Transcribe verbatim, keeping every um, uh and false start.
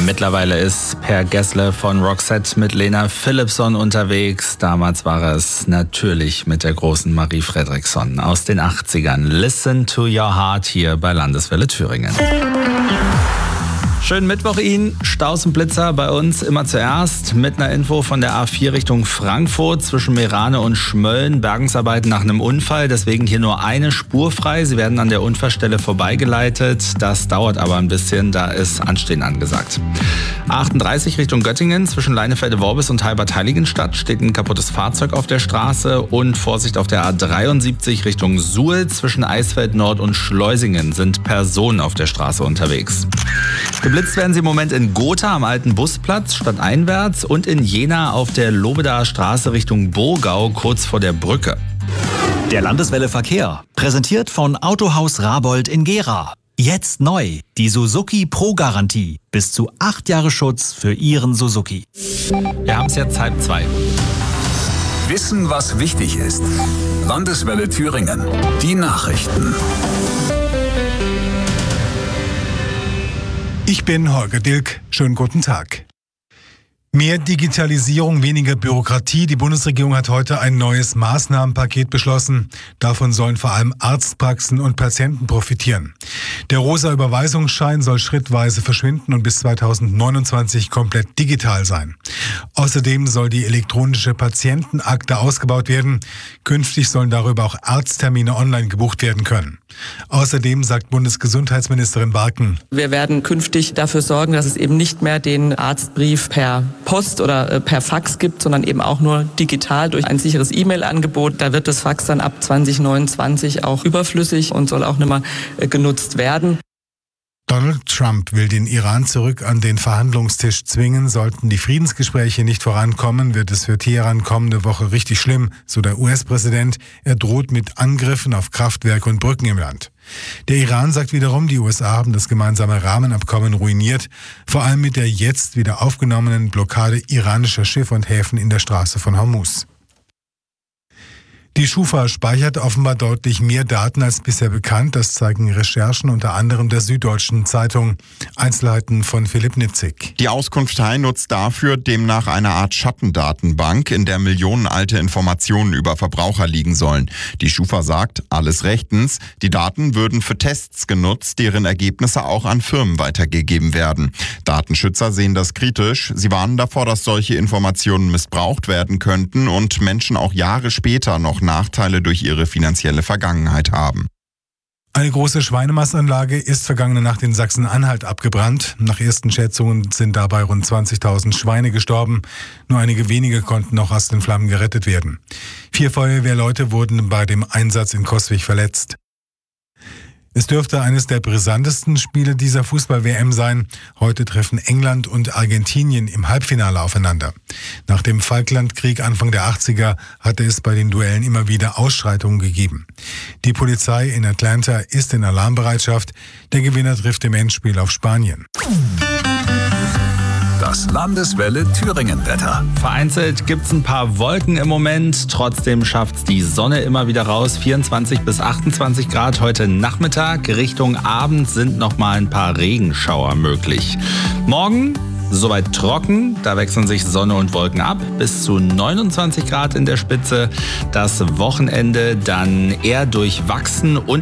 Mittlerweile ist Per Gessle von Roxette mit Lena Philipsson unterwegs. Damals war es natürlich mit der großen Marie Fredriksson aus den achtzigern. Listen to your heart hier bei Landeswelle Thüringen. Schönen Mittwoch Ihnen. Staus und Blitzer bei uns immer zuerst mit einer Info von der A vier Richtung Frankfurt zwischen Meerane und Schmölln. Bergungsarbeiten nach einem Unfall, deswegen hier nur eine Spur frei. Sie werden an der Unfallstelle vorbeigeleitet. Das dauert aber ein bisschen, da ist Anstehen angesagt. A achtunddreißig Richtung Göttingen zwischen Leinefelde-Worbis und Halbert-Heiligenstadt steht ein kaputtes Fahrzeug auf der Straße. Und Vorsicht auf der A dreiundsiebzig Richtung Suhl zwischen Eisfeld Nord und Schleusingen sind Personen auf der Straße unterwegs. Geblitzt werden sie im Moment in Gotha am alten Busplatz stadteinwärts und in Jena auf der Lobedaer Straße Richtung Burgau kurz vor der Brücke. Der Landeswelle Verkehr, präsentiert von Autohaus Rabold in Gera. Jetzt neu, die Suzuki Pro-Garantie. Bis zu acht Jahre Schutz für Ihren Suzuki. Wir haben es jetzt halb zwei. Wissen, was wichtig ist. Landeswelle Thüringen. Die Nachrichten. Ich bin Holger Dilk. Schönen guten Tag. Mehr Digitalisierung, weniger Bürokratie. Die Bundesregierung hat heute ein neues Maßnahmenpaket beschlossen. Davon sollen vor allem Arztpraxen und Patienten profitieren. Der rosa Überweisungsschein soll schrittweise verschwinden und bis zweitausendneunundzwanzig komplett digital sein. Außerdem soll die elektronische Patientenakte ausgebaut werden. Künftig sollen darüber auch Arzttermine online gebucht werden können. Außerdem sagt Bundesgesundheitsministerin Barken: Wir werden künftig dafür sorgen, dass es eben nicht mehr den Arztbrief per Post oder per Fax gibt, sondern eben auch nur digital durch ein sicheres E-Mail-Angebot. Da wird das Fax dann ab zwanzig neunundzwanzig auch überflüssig und soll auch nicht mehr genutzt werden. Donald Trump will den Iran zurück an den Verhandlungstisch zwingen. Sollten die Friedensgespräche nicht vorankommen, wird es für Teheran kommende Woche richtig schlimm, so der U S-Präsident. Er droht mit Angriffen auf Kraftwerke und Brücken im Land. Der Iran sagt wiederum, die U S A haben das gemeinsame Rahmenabkommen ruiniert, vor allem mit der jetzt wieder aufgenommenen Blockade iranischer Schiffe und Häfen in der Straße von Hormuz. Die Schufa speichert offenbar deutlich mehr Daten als bisher bekannt. Das zeigen Recherchen unter anderem der Süddeutschen Zeitung. Einzelheiten von Philipp Nitzig. Die Auskunftei nutzt dafür demnach eine Art Schattendatenbank, in der millionenalte Informationen über Verbraucher liegen sollen. Die Schufa sagt, alles rechtens. Die Daten würden für Tests genutzt, deren Ergebnisse auch an Firmen weitergegeben werden. Datenschützer sehen das kritisch. Sie warnen davor, dass solche Informationen missbraucht werden könnten und Menschen auch Jahre später noch Nachteile durch ihre finanzielle Vergangenheit haben. Eine große Schweinemassanlage ist vergangene Nacht in Sachsen-Anhalt abgebrannt. Nach ersten Schätzungen sind dabei rund zwanzigtausend Schweine gestorben. Nur einige wenige konnten noch aus den Flammen gerettet werden. Vier Feuerwehrleute wurden bei dem Einsatz in Coswig verletzt. Es dürfte eines der brisantesten Spiele dieser Fußball-W M sein. Heute treffen England und Argentinien im Halbfinale aufeinander. Nach dem Falklandkrieg Anfang der achtziger hatte es bei den Duellen immer wieder Ausschreitungen gegeben. Die Polizei in Atlanta ist in Alarmbereitschaft. Der Gewinner trifft im Endspiel auf Spanien. Das Landeswelle Thüringen-Wetter. Vereinzelt gibt es ein paar Wolken im Moment. Trotzdem schafft die Sonne immer wieder raus. vierundzwanzig bis achtundzwanzig Grad heute Nachmittag. Richtung Abend sind noch mal ein paar Regenschauer möglich. Morgen soweit trocken. Da wechseln sich Sonne und Wolken ab. Bis zu neunundzwanzig Grad in der Spitze. Das Wochenende dann eher durchwachsen und